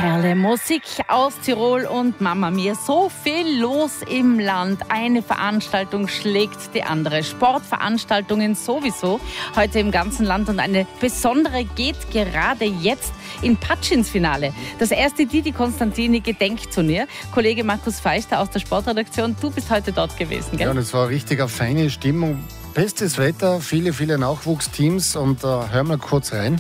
Perle, Musik aus Tirol und Mama Mia. So viel los im Land. Eine Veranstaltung schlägt die andere. Sportveranstaltungen sowieso heute im ganzen Land. Und eine besondere geht gerade jetzt in Patsch ins Finale. Das erste Didi Constantini Gedenkturnier. Kollege Markus Feichter aus der Sportredaktion, du bist heute dort gewesen, gell? Ja, und es war richtig eine feine Stimmung. Bestes Wetter, viele Nachwuchsteams. Und da hören wir kurz rein.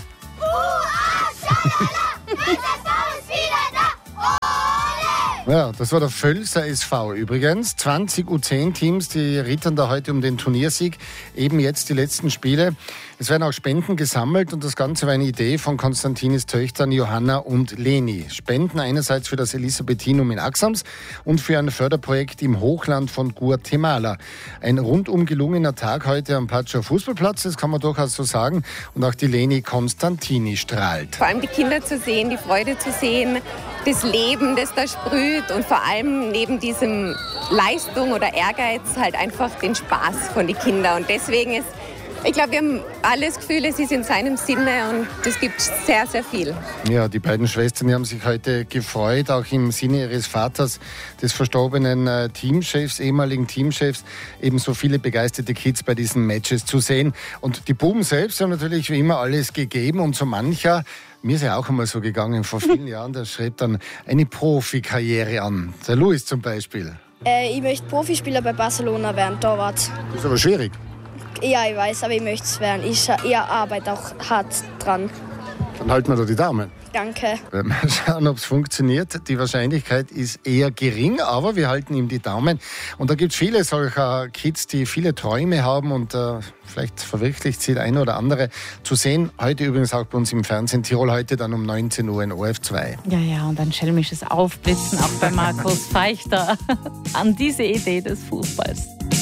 Ja, das war der Völser SV übrigens. 20 U10-Teams, die rittern da heute um den Turniersieg. Eben jetzt die letzten Spiele. Es werden auch Spenden gesammelt und das Ganze war eine Idee von Konstantinis Töchtern Johanna und Leni. Spenden einerseits für das Elisabethinum in Axams und für ein Förderprojekt im Hochland von Guatemala. Ein rundum gelungener Tag heute am Patscher Fußballplatz, das kann man durchaus so sagen. Und auch die Leni Constantini strahlt. Vor allem die Kinder zu sehen, die Freude zu sehen, das Leben, das da sprüht und vor allem neben diesem Leistung oder Ehrgeiz halt einfach den Spaß von den Kindern. Und deswegen ist, ich glaube, wir haben alle das Gefühl, es ist in seinem Sinne und es gibt sehr, sehr viel. Ja, die beiden Schwestern, die haben sich heute gefreut, auch im Sinne ihres Vaters, des verstorbenen Teamchefs, ehemaligen Teamchefs, eben so viele begeisterte Kids bei diesen Matches zu sehen. Und die Buben selbst haben natürlich wie immer alles gegeben und so mancher, mir ist ja auch einmal so gegangen vor vielen Jahren, der schreibt dann eine Profikarriere an. Der Luis zum Beispiel. Ich möchte Profispieler bei Barcelona werden, Torwart. Das ist aber schwierig. Ja, ich weiß, aber ich möchte es werden. Ich arbeite auch hart dran. Dann halten wir da die Daumen. Danke. Mal schauen, ob es funktioniert. Die Wahrscheinlichkeit ist eher gering, aber wir halten ihm die Daumen. Und da gibt es viele solcher Kids, die viele Träume haben und vielleicht verwirklicht sie der eine oder andere. Zu sehen, heute übrigens auch bei uns im Fernsehen, Tirol heute dann um 19 Uhr in ORF2. Ja, und ein schelmisches Aufblitzen auch bei Markus Feichter an diese Idee des Fußballs.